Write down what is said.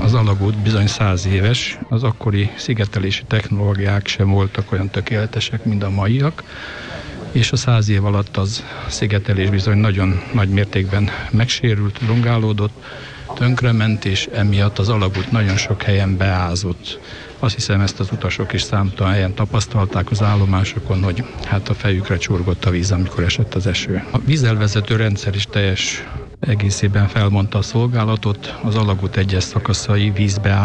Az alagút bizony 100 éves, az akkori szigetelési technológiák sem voltak olyan tökéletesek, mint a maiak, és a 100 év alatt az szigetelés bizony nagyon nagy mértékben megsérült, rongálódott, tönkrement, és emiatt az alagút nagyon sok helyen beázott. Azt hiszem, ezt az utasok is számtalan helyen tapasztalták az állomásokon, hogy hát a fejükre csurgott a víz, amikor esett az eső. A vízelvezető rendszer is teljes egészében felmondta a szolgálatot, az alagút egyes szakaszai vízbe